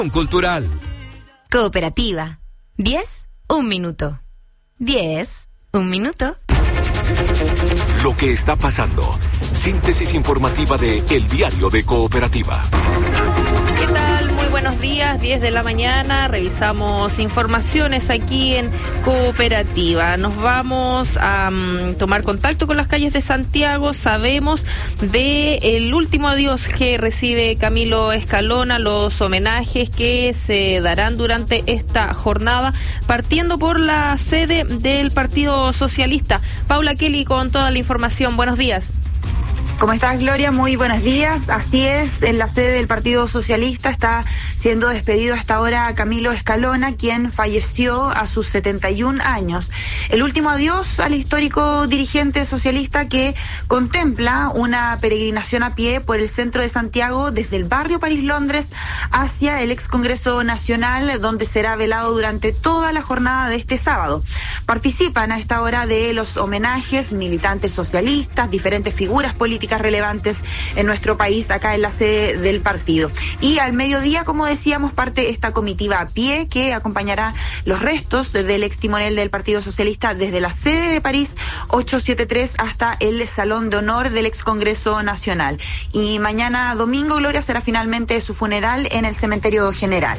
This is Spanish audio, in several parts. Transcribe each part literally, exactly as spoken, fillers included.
Cultural. Cooperativa. diez, un minuto. diez, un minuto. Lo que está pasando. Síntesis informativa de El Diario de Cooperativa. ¿Qué tal? Muy buenos días, diez de la mañana. Revisamos informaciones aquí en Cooperativa. Nos vamos a um, tomar contacto con las calles de Santiago. Sabemos de el último adiós que recibe Camilo Escalona, los homenajes que se darán durante esta jornada, partiendo por la sede del Partido Socialista. Paula Kelly con toda la información. Buenos días. ¿Cómo estás, Gloria? Muy buenos días. Así es, en la sede del Partido Socialista está siendo despedido hasta ahora Camilo Escalona, quien falleció a sus setenta y un años. El último adiós al histórico dirigente socialista que contempla una peregrinación a pie por el centro de Santiago desde el barrio París-Londres hacia el ex Congreso Nacional, donde será velado durante toda la jornada de este sábado. Participan a esta hora de los homenajes militantes socialistas, diferentes figuras políticas relevantes en nuestro país, acá en la sede del partido. Y al mediodía, como decíamos, parte esta comitiva a pie que acompañará los restos del ex timonel del Partido Socialista desde la sede de París ochocientos setenta y tres hasta el Salón de Honor del ex Congreso Nacional. Y mañana domingo, Gloria, será finalmente su funeral en el Cementerio General.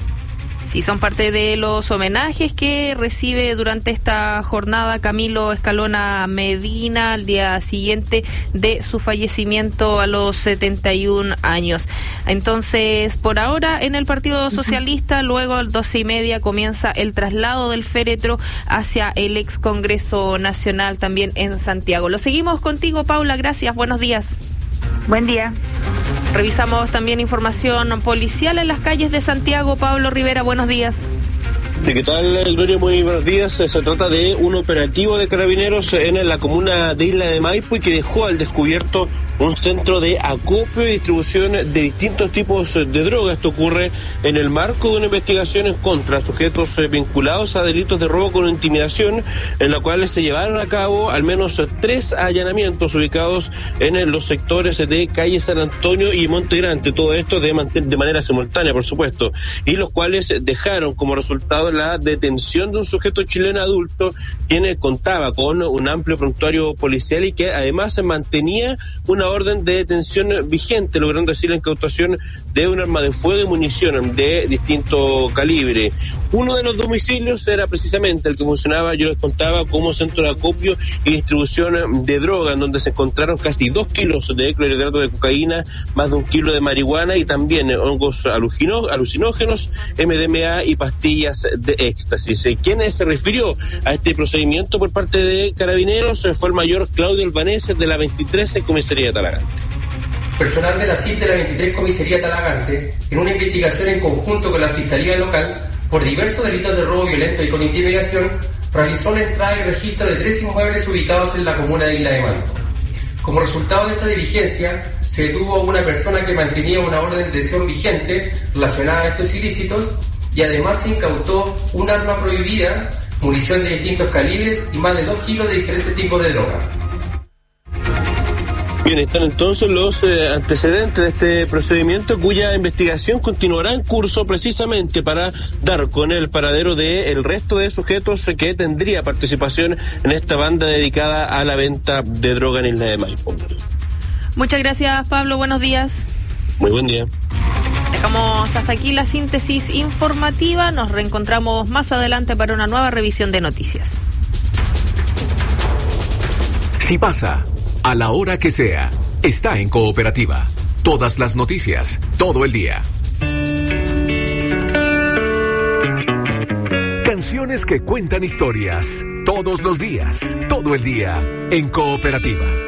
Sí, son parte de los homenajes que recibe durante esta jornada Camilo Escalona Medina al día siguiente de su fallecimiento a los setenta y un años. Entonces, por ahora en el Partido Socialista, uh-huh. Luego a las doce y media comienza el traslado del féretro hacia el ex Congreso Nacional también en Santiago. Lo seguimos contigo, Paula, gracias, buenos días. Buen día. Revisamos también información policial en las calles de Santiago. Pablo Rivera, buenos días. ¿Qué tal, Gloria? Muy buenos días. Se trata de un operativo de carabineros en la comuna de Isla de Maipo y que dejó al descubierto un centro de acopio y distribución de distintos tipos de drogas. Esto ocurre en el marco de una investigación contra sujetos vinculados a delitos de robo con intimidación, en la cual se llevaron a cabo al menos tres allanamientos ubicados en los sectores de calle San Antonio y Monte Grande. Todo esto de, de manera simultánea, por supuesto, y los cuales dejaron como resultado la detención de un sujeto chileno adulto quien contaba con un amplio prontuario policial y que además mantenía una orden de detención vigente, logrando así la incautación de un arma de fuego y munición de distinto calibre. Uno de los domicilios era precisamente el que funcionaba, yo les contaba, como centro de acopio y distribución de droga, en donde se encontraron casi dos kilos de clorhidrato de cocaína, más de un kilo de marihuana y también hongos alucinógenos, M D M A y pastillas de éxtasis. Quien se refirió a este procedimiento por parte de Carabineros fue el mayor Claudio Albanese de la veintitrés Comisaría de Talagante. Personal de la C I P de la veintitrés Comisaría Talagante, en una investigación en conjunto con la Fiscalía Local por diversos delitos de robo violento y con intimidación, realizó la entrada y registro de tres inmuebles ubicados en la comuna de Isla de Maipo. Como resultado de esta diligencia, se detuvo a una persona que mantenía una orden de detención vigente relacionada a estos ilícitos y además se incautó un arma prohibida, munición de distintos calibres y más de dos kilos de diferentes tipos de droga. Bien, están entonces los eh, antecedentes de este procedimiento, cuya investigación continuará en curso precisamente para dar con el paradero de el resto de sujetos que tendría participación en esta banda dedicada a la venta de droga en Isla de Maipo. Muchas gracias, Pablo. Buenos días. Muy buen día. Dejamos hasta aquí la síntesis informativa. Nos reencontramos más adelante para una nueva revisión de noticias. Si pasa, a la hora que sea, está en Cooperativa. Todas las noticias, todo el día. Canciones que cuentan historias, todos los días, todo el día, en Cooperativa.